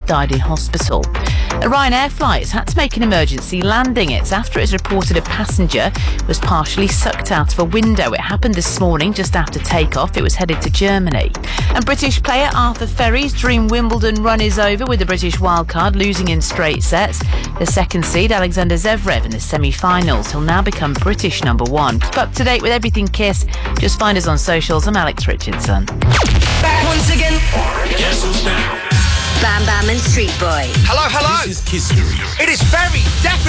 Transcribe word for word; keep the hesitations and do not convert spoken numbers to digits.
died in hospital. A Ryanair flight has had to make an emergency landing. It's after it's reported a passenger was partially sucked out of a window. It happened this morning just after takeoff. It was headed to Germany. And British player Arthur Ferry's dream Wimbledon run is over with the British wildcard losing in straight sets. The second seed, Alexander Zverev, in the semi-finals. He'll now become British number one. Keep up to date with everything Kiss. Just find us on socials. I'm Alex Richardson. Back once again. Guess who's back? Bam Bam and Street Boy. Hello, hello. This is Kiss Street. It is very definitely